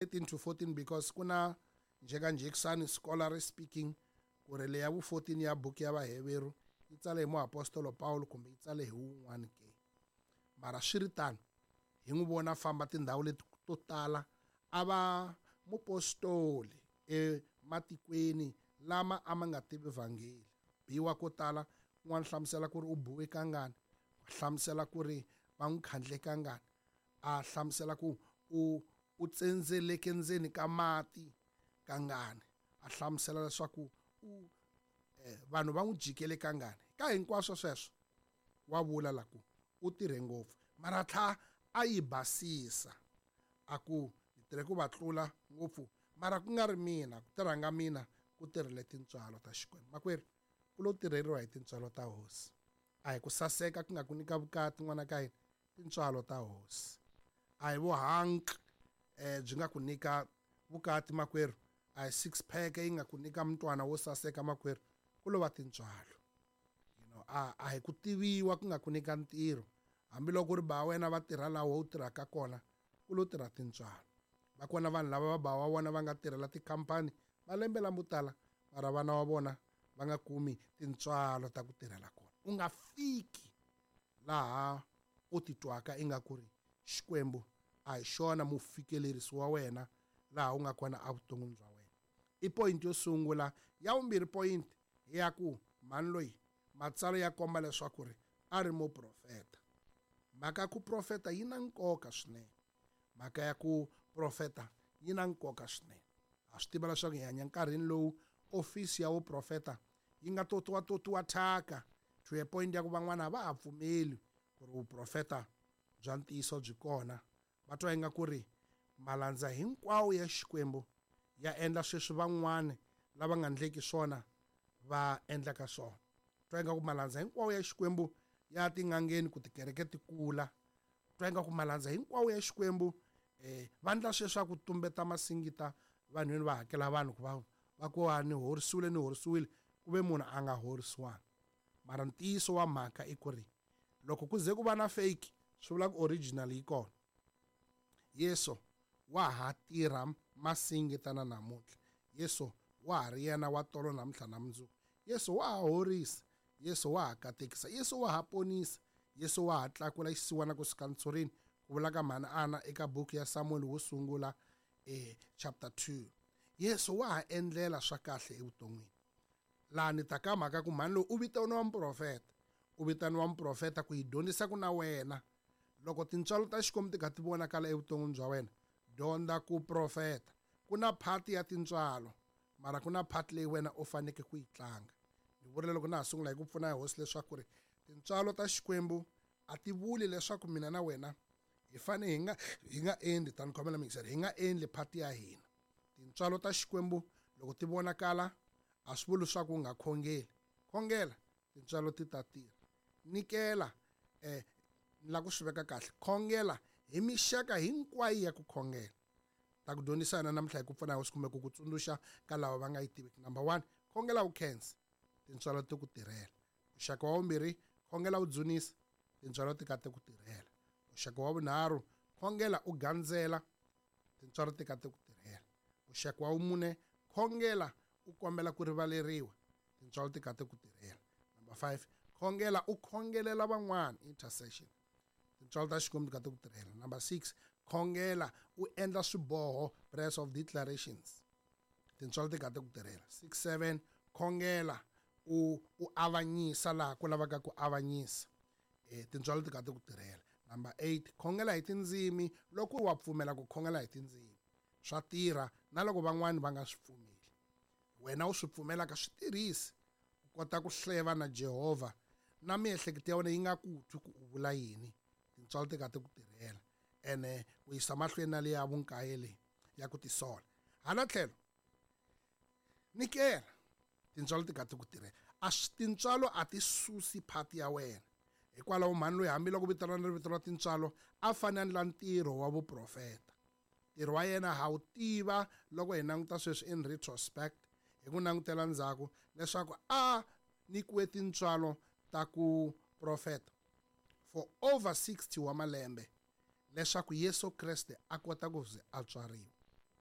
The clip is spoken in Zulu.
13 to 14 because kuna njekani scholarly speaking ku ri leya vu 14 ya book ya Vaheveru yi tsale hi muapostolo Paulo kumbe yi tsale hi wun'wana ke. Mara swi ri tano hi n'wi vona famba tindhawu leti to tala a va mupostoli ematikweni lama a ma nga tivi vhangeli. Biwa ko tala n'wana hlamusela ku ri u buwe kangani, hlamusela ku ri va n'wi khandle kangani, a hlamusela ku u tsenzeleke ndzeni ka mati kangani, a hlamusela leswaku vanhu va n'wi jikele kangani. Ka hinkwaswo sweswo wa vula la ku u tirhe ngopfu mara tlha a yi basisa a ku ni tirhe ku va tlula ngopfu mara ku nga ri mina ku tirhanga mina ku tirhile tintswalo ta Xikwembu. Makwerhu ku lo tirheriwa hi tintswalo ta hosi, a hi ku saseka ku nga ku nyika vukati n'wana ka hina, tintswalo ta hosi. A hi vuhanki byi nga ku nyika vukati makwerhu, a hi six pack yi nga ku nyika mutwana wo saseka makwerhu, ku lo va tintswalo. A hi ku tiviwa ku nga ku nyika ntirho, hambiloko ku ri ba wena va tirha laha u tirhaka kona ku lo tirha tintswalo. Va kona vanhu lava va ba wa vona va nga tirhela tikhampani malembe lamo tala mara vana wa vona va nga kumi tintswalo ta ku tirhela kona. U nga fiki laha u titwaka i nga ku ri Xikwembu a hi xona mufikelerisi wa wena laha u nga kona evuton'wini bya wena. I point yo sungula. Ya vumbirhi point ya ku mani loyi matsalwa ya komba leswaku ri a ri muprofeta. Mhaka ya ku profeta yi na nkoka swinene, mhaka ya ku profeta yi na nkoka swinene. Ha swi tiva leswaku hi hanya nkarhini lowu ofisi ya vuprofeta yi nga totiwa thyaka to a point ya ku van'wana a va ha pfumeli ku ri vuprofeta bya ntiyiso byi kona. Va twa inga ku ri malandza hinkwawo ya Xikwembu ya endla sweswi van'wana lava nga ndleki swona va endlaka swona. Twa inga ku malandza hinkwawo ya Xikwembu ya tin'angeni ku tikereke ti kula. Twa inga ku malandza hinkwawo ya Xikwembu va endla sweswi ku tumbeta masingita vanhwini va hakela vanhu ku va ku ni horisiwile ku ve munhu a nga horisiwanga. Mara ntiyiso wa mhaka i ku ri loko ku ze ku va na fake swi vula ku original yi kona. Yesu wa ha tirha masingita na namuntlha. Yesu wa ha ri yena wa tolo namuntlha na mundzuku. Yesu wa ha horisa, Yesu wa ha katekisa, Yesu wa ha ponisa, Yesu wa ha tlakula xisiwana kusuka ntshureni ku vula ka mhani Ana eka buku ya Samuel wo sungula chapter 2. Yesu wa ha endlela swa kahle evuton'wini. Laha ni ta ka mhaka ku mhani loyi u vitaniwa muprofeta, u vitaniwa muprofeta ku yi dyondzisa ku na wena loko tintswalo ta Xikwembu ti kha ti vonakala evuton'wini bya wena, dyondza ku profeta. Ku na phati ya tintswalo mara ku na phati leyi wena u faneke ku yi tlanga. Ni vurile loko na ha sungula hi ku pfuna hi hosi leswaku ri tintswalo ta Xikwembu a ti vuli leswaku mina na wena hi fane hi nga endli tani khomela mikiseri hi nga endli phati ya hina. Tintswalo ta Xikwembu loko ti vonakala a swi vuli leswaku u nga khongeli. Khongela tintswalo ti ta tirha. Nikela ni la ku swi veka kahle, khongela hi mixaka hinkwayo ya ku khongela. Ta ku dyondzisa yona namuntlha hi ku pfuna hosi kumbe ku ku tsundzuxa ka lava va nga yi tiviki. Number 1, khongela u khensa, tintswalo ti ku tirhela. Muxaka wa vumbirhi, khongela u dzunisa, tintswalo ti kate ku tirhela. Muxaka wa vunharhu, khongela u gandzela, tintswalo ti kate ku tirhela. Muxaka wa vumune, khongela u kombela ku rivaleriwa, tintswalo ti kate ku tirhela. Number 5, khongela u khongelela van'wana, intercession, tintswalo ta Xikwembu ti kate ku tirhela. Number 6, khongela u endla swiboho, prayers of declarations, tintswalo ti kate ku tirhela. 6, 7, khongela u avanyisa laha ku lavaka ku avanyisa, tintswalo ti kate ku tirhela. Number 8, khongela hi tindzimi loko wa pfumela ku khongela hi tindzimi swa tirha na loko van'wani va nga swi pfumeli. Wena u swi pfumela ka swi tirhisi u kota ku hleva na Jehovah na miehleketo ya wena yi nga ku twi ku u vula yini, tintswalo ti kate ku tirhela. Ene ku yisa mahlweni na leya vunkaye leyi ya ku tisola. Hala tlhelo nikela, tintswalo ti kate ku tirhela. Tintswalo a ti susi phati ya wena. Hikwalaho mhani loyi hambiloko vitaniwa na rivito ra tintswalo a fane endla ntirho wa vuprofeta. Ntirho wa yena ha wu tiva loko hi languta sweswi in retrospect, hi ku langutela ndzhaku leswaku a nyikiwe tintswalo ta ku profeta for over 60 wa malembe leswaku Yesu Kreste a kota ku ze a tswariwa.